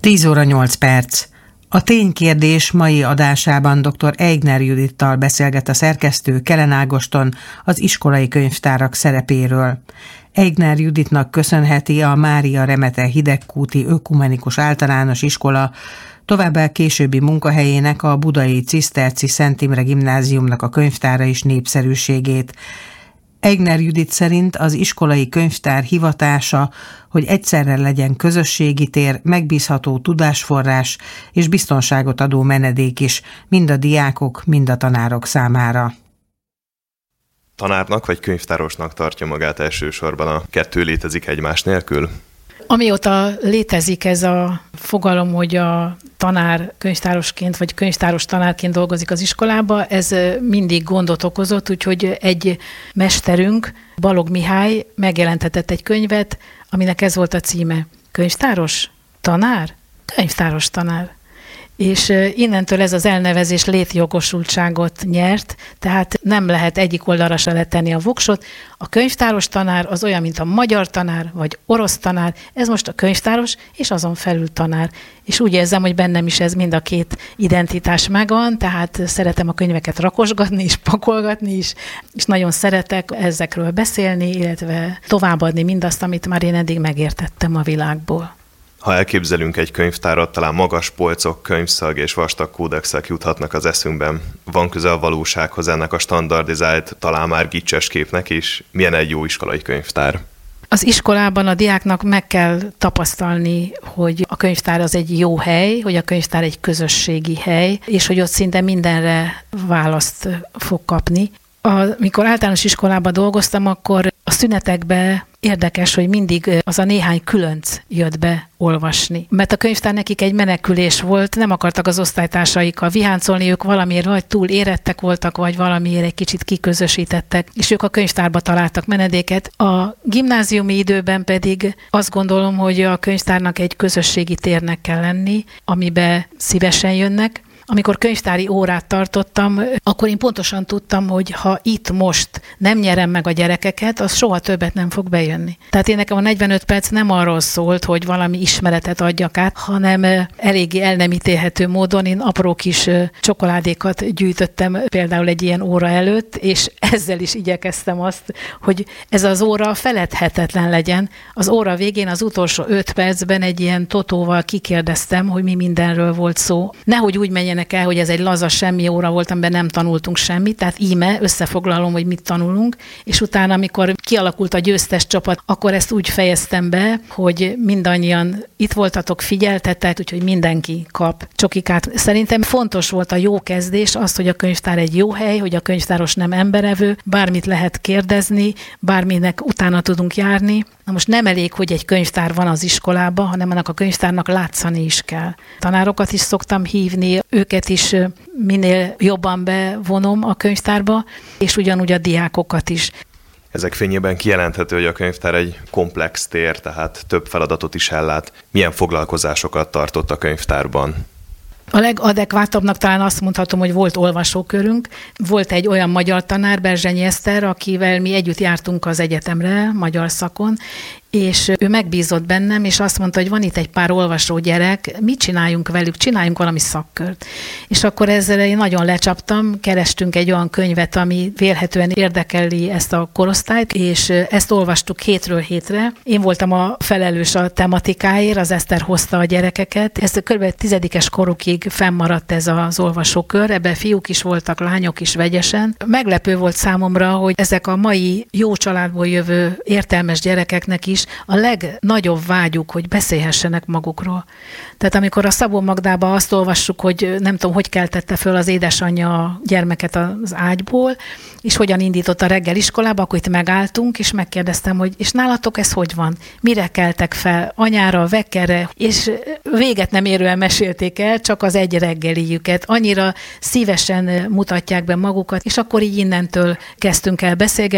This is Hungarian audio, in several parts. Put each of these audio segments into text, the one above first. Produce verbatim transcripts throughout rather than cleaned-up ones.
tíz óra nyolc perc. A ténykérdés mai adásában dr. Eigner Judittal beszélget a szerkesztő, Kelen Ágoston az iskolai könyvtárak szerepéről. Eigner Juditnak köszönheti a Mária Remete Hidegkúti Ökumenikus Általános Iskola továbbá későbbi munkahelyének, a budai Ciszterci Szent Imre Gimnáziumnak a könyvtára is népszerűségét. Eigner Judit szerint az iskolai könyvtár hivatása, hogy egyszerre legyen közösségi tér, megbízható tudásforrás és biztonságot adó menedék is, mind a diákok, mind a tanárok számára. Tanárnak vagy könyvtárosnak tartja magát elsősorban? A kettő létezik egymás nélkül? Amióta létezik ez a fogalom, hogy a tanár könyvtárosként vagy könyvtáros tanárként dolgozik az iskolába, ez mindig gondot okozott, úgyhogy egy mesterünk, Balog Mihály megjelentetett egy könyvet, aminek ez volt a címe: Könyvtáros tanár? Könyvtáros tanár. És innentől ez az elnevezés létjogosultságot nyert, tehát nem lehet egyik oldalra se letenni a voksot. A könyvtáros tanár az olyan, mint a magyar tanár, vagy orosz tanár, ez most a könyvtáros, és azon felül tanár. És úgy érzem, hogy bennem is ez mind a két identitás megvan, tehát szeretem a könyveket rakosgatni és pakolgatni is, és nagyon szeretek ezekről beszélni, illetve továbbadni mindazt, amit már én eddig megértettem a világból. Ha elképzelünk egy könyvtárat, talán magas polcok, könyvszag és vastag kódexek juthatnak az eszünkben. Van köze a valósághoz ennek a standardizált, talán már gicses képnek is? Milyen egy jó iskolai könyvtár? Az iskolában a diáknak meg kell tapasztalni, hogy a könyvtár az egy jó hely, hogy a könyvtár egy közösségi hely, és hogy ott szinte mindenre választ fog kapni. Amikor általános iskolában dolgoztam, akkor a szünetekben érdekes, hogy mindig az a néhány különc jött be olvasni. Mert a könyvtár nekik egy menekülés volt, nem akartak az osztálytársaikkal viháncolni, ők valamiért vagy túl érettek voltak, vagy valamiért egy kicsit kiközösítettek, és ők a könyvtárba találtak menedéket. A gimnáziumi időben pedig azt gondolom, hogy a könyvtárnak egy közösségi térnek kell lenni, amibe szívesen jönnek. Amikor könyvtári órát tartottam, akkor én pontosan tudtam, hogy ha itt most nem nyerem meg a gyerekeket, az soha többet nem fog bejönni. Tehát én nekem a negyvenöt perc nem arról szólt, hogy valami ismeretet adjak át, hanem eléggé el nem ítélhető módon én apró kis csokoládékat gyűjtöttem például egy ilyen óra előtt, és ezzel is igyekeztem azt, hogy ez az óra feledhetetlen legyen. Az óra végén az utolsó öt percben egy ilyen totóval kikérdeztem, hogy mi mindenről volt szó. Nehogy úgy menjenek el, hogy ez egy laza semmi óra volt, amiben nem tanultunk semmit, tehát íme összefoglalom, hogy mit tanulunk, és utána, amikor kialakult a győztes csapat, akkor ezt úgy fejeztem be, hogy mindannyian itt voltatok, figyeltetek, úgyhogy mindenki kap csokikát. Szerintem fontos volt a jó kezdés, az, hogy a könyvtár egy jó hely, hogy a könyvtáros nem emberevő, bármit lehet kérdezni, bárminek utána tudunk járni. Na most nem elég, hogy egy könyvtár van az iskolában, hanem annak a könyvtárnak látszani is kell. Tanárokat is szoktam hívni, őket is minél jobban bevonom a könyvtárba, és ugyanúgy a diákokat is. Ezek fényében kijelenthető, hogy a könyvtár egy komplex tér, tehát több feladatot is ellát. Milyen foglalkozásokat tartott a könyvtárban? A legadekvátabbnak talán azt mondhatom, hogy volt olvasókörünk. Volt egy olyan magyar tanár, Berzsenyi Eszter, akivel mi együtt jártunk az egyetemre, magyar szakon, és ő megbízott bennem, és azt mondta, hogy van itt egy pár olvasó gyerek, mit csináljunk velük, csináljunk valami szakkört. És akkor ezzel én nagyon lecsaptam, kerestünk egy olyan könyvet, ami vélhetően érdekeli ezt a korosztályt, és ezt olvastuk hétről hétre. Én voltam a felelős a tematikáért, az Eszter hozta a gyerekeket. Ez kb. tizedikes korukig fennmaradt ez az olvasókör, ebben fiúk is voltak, lányok is vegyesen. Meglepő volt számomra, hogy ezek a mai jó családból jövő értelmes gyerekeknek is a legnagyobb vágyuk, hogy beszélhessenek magukról. Tehát amikor a Szabó Magdában azt olvassuk, hogy nem tudom, hogy keltette föl az édesanyja a gyermeket az ágyból, és hogyan indított a reggel iskolába, akkor itt megálltunk, és megkérdeztem, hogy és nálatok ez hogy van? Mire keltek fel? Anyára, vekkerre? És véget nem érően mesélték el, csak az egy reggelijüket. Annyira szívesen mutatják be magukat, és akkor így innentől kezdtünk el beszélgetni.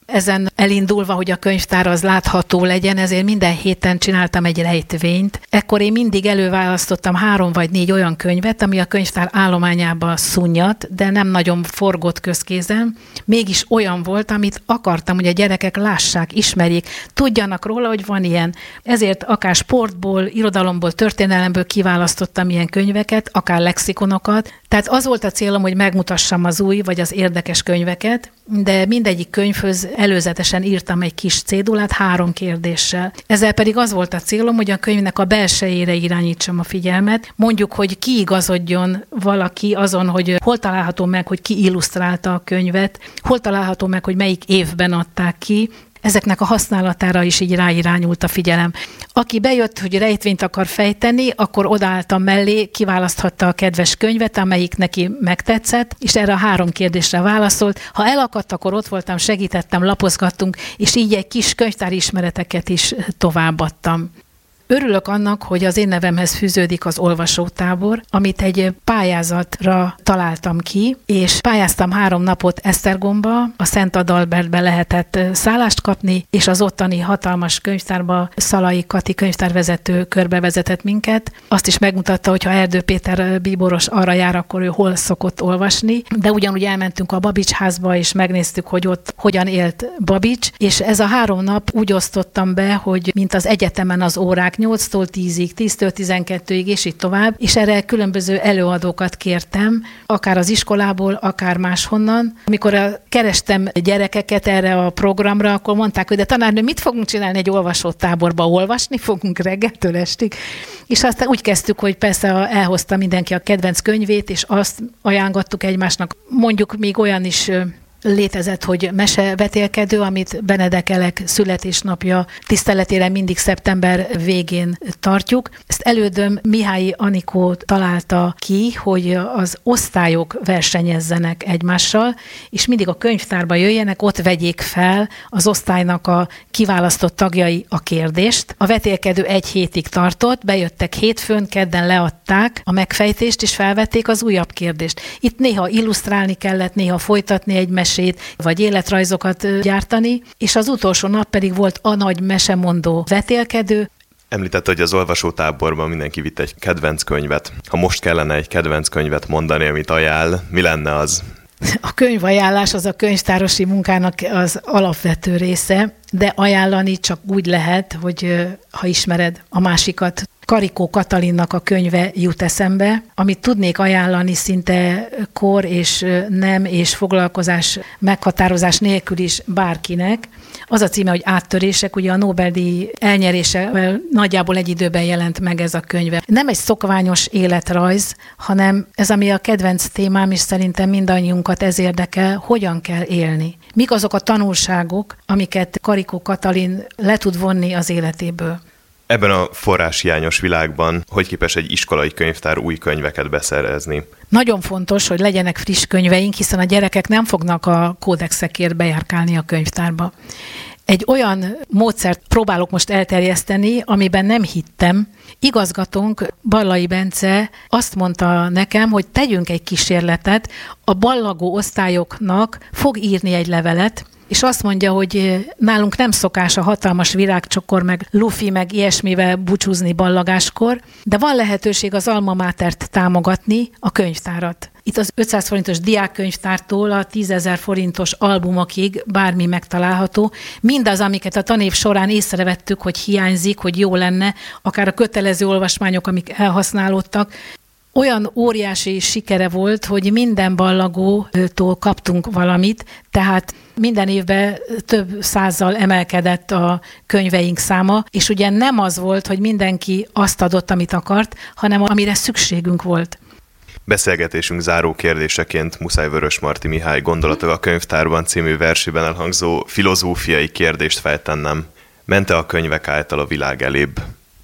Ezen elindulva, hogy a könyvtár az látható legyen, ezért minden héten csináltam egy rejtvényt. Ekkor én mindig előválasztottam három vagy négy olyan könyvet, ami a könyvtár állományába szunnyat, de nem nagyon forgott közkézen. Mégis olyan volt, amit akartam, hogy a gyerekek lássák, ismerjék, tudjanak róla, hogy van ilyen. Ezért akár sportból, irodalomból, történelemből kiválasztottam ilyen könyveket, akár lexikonokat. Tehát az volt a célom, hogy megmutassam az új vagy az érdekes könyveket, de mindegyik könyvhöz előzetesen írtam egy kis cédulát három kérdéssel. Ezzel pedig az volt a célom, hogy a könyvnek a belsejére irányítsam a figyelmet. Mondjuk, hogy kiigazodjon valaki azon, hogy hol található meg, hogy ki illusztrálta a könyvet, hol található meg, hogy melyik évben adták ki. Ezeknek a használatára is így ráirányult a figyelem. Aki bejött, hogy rejtvényt akar fejteni, akkor odaálltam mellé, kiválaszthatta a kedves könyvet, amelyik neki megtetszett, és erre a három kérdésre válaszolt. Ha elakadt, akkor ott voltam, segítettem, lapozgattunk, és így egy kis könyvtári ismereteket is továbbadtam. Örülök annak, hogy az én nevemhez fűződik az olvasótábor, amit egy pályázatra találtam ki, és pályáztam három napot Esztergomba, a Szent Adalbertbe lehetett szállást kapni, és az ottani hatalmas könyvtárba Szalai Kati könyvtárvezető körbevezetett minket. Azt is megmutatta, hogy ha Erdő Péter bíboros arra jár, akkor ő hol szokott olvasni, de ugyanúgy elmentünk a Babics házba, és megnéztük, hogy ott hogyan élt Babics, és ez a három nap úgy osztottam be, hogy mint az egyetemen az órák, nyolctól tízig, tíztől tizenkettőig, és így tovább, és erre különböző előadókat kértem, akár az iskolából, akár máshonnan. Amikor kerestem gyerekeket erre a programra, akkor mondták, hogy de tanárnő, mit fogunk csinálni egy olvasótáborba? Olvasni fogunk reggeltől estig? És aztán úgy kezdtük, hogy persze elhozta mindenki a kedvenc könyvét, és azt ajánlottuk egymásnak. Mondjuk még olyan is létezett, hogy mesevetélkedő, amit Benedek Elek születésnapja tiszteletére mindig szeptember végén tartjuk. Ezt elődöm Mihály Anikó találta ki, hogy az osztályok versenyezzenek egymással, és mindig a könyvtárba jöjjenek, ott vegyék fel az osztálynak a kiválasztott tagjai a kérdést. A vetélkedő egy hétig tartott, bejöttek hétfőn, kedden leadták a megfejtést, és felvették az újabb kérdést. Itt néha illusztrálni kellett, néha folytatni egy mesét, vagy életrajzokat gyártani, és az utolsó nap pedig volt a nagy mesemondó vetélkedő. Említette, hogy az olvasótáborban mindenki vitt egy kedvenc könyvet. Ha most kellene egy kedvenc könyvet mondani, amit ajánl, mi lenne az? A könyvajánlás az a könyvtárosi munkának az alapvető része, de ajánlani csak úgy lehet, hogy ha ismered a másikat. Karikó Katalinnak a könyve jut eszembe, amit tudnék ajánlani szinte kor és nem és foglalkozás meghatározás nélkül is bárkinek. Az a címe, hogy Áttörések, ugye a Nobel-díj elnyerése nagyjából egy időben jelent meg ez a könyve. Nem egy szokványos életrajz, hanem ez, ami a kedvenc témám, és szerintem mindannyiunkat ez érdekel, hogyan kell élni. Mik azok a tanulságok, amiket Karikó Katalin le tud vonni az életéből. Ebben a forráshiányos világban hogy képes egy iskolai könyvtár új könyveket beszerezni? Nagyon fontos, hogy legyenek friss könyveink, hiszen a gyerekek nem fognak a kódexekért bejárkálni a könyvtárba. Egy olyan módszert próbálok most elterjeszteni, amiben nem hittem. Igazgatónk, Ballai Bence azt mondta nekem, hogy tegyünk egy kísérletet, a ballagó osztályoknak fog írni egy levelet, és azt mondja, hogy nálunk nem szokás a hatalmas virágcsokor, meg lufi, meg ilyesmivel búcsúzni ballagáskor, de van lehetőség az Alma Matert támogatni, a könyvtárat. Itt az ötszáz forintos diákkönyvtártól a tízezer forintos albumokig bármi megtalálható. Mindaz, amiket a tanév során észrevettük, hogy hiányzik, hogy jó lenne, akár a kötelező olvasmányok, amik elhasználódtak, olyan óriási sikere volt, hogy minden ballagótól kaptunk valamit, tehát minden évben több százzal emelkedett a könyveink száma, és ugye nem az volt, hogy mindenki azt adott, amit akart, hanem amire szükségünk volt. Beszélgetésünk záró kérdéseként muszáj Vörösmarty Mihály Gondolatok a könyvtárban című versében elhangzó filozófiai kérdést feltennem. Ment-e a könyvek által a világ elébb?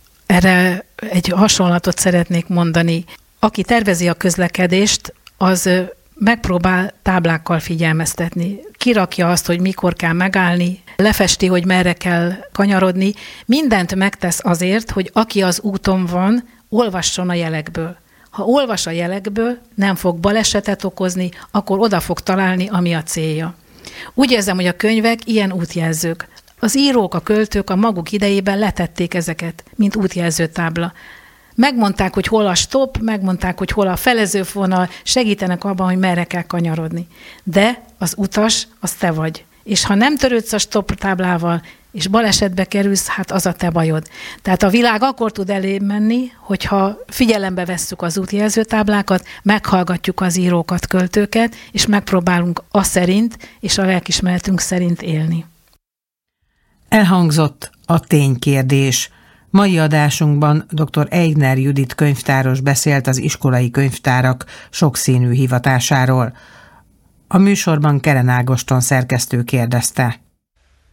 Erre egy hasonlatot szeretnék mondani. Aki tervezi a közlekedést, az megpróbál táblákkal figyelmeztetni. Kirakja azt, hogy mikor kell megállni, lefesti, hogy merre kell kanyarodni. Mindent megtesz azért, hogy aki az úton van, olvasson a jelekből. Ha olvas a jelekből, nem fog balesetet okozni, akkor oda fog találni, ami a célja. Úgy érzem, hogy a könyvek ilyen útjelzők. Az írók, a költők a maguk idejében letették ezeket, mint útjelzőtábla. Megmondták, hogy hol a stop, megmondták, hogy hol a felezővonal, segítenek abban, hogy merre kell kanyarodni. De az utas, az te vagy. És ha nem törődsz a stop táblával, és balesetbe kerülsz, hát az a te bajod. Tehát a világ akkor tud elébb menni, hogyha figyelembe vesszük az útjelzőtáblákat, meghallgatjuk az írókat, költőket, és megpróbálunk a szerint és a lelkismeretünk szerint élni. Elhangzott a ténykérdés. Mai adásunkban dr. Eigner Judit könyvtáros beszélt az iskolai könyvtárak sokszínű hivatásáról. A műsorban Kelen Ágoston szerkesztő kérdezte.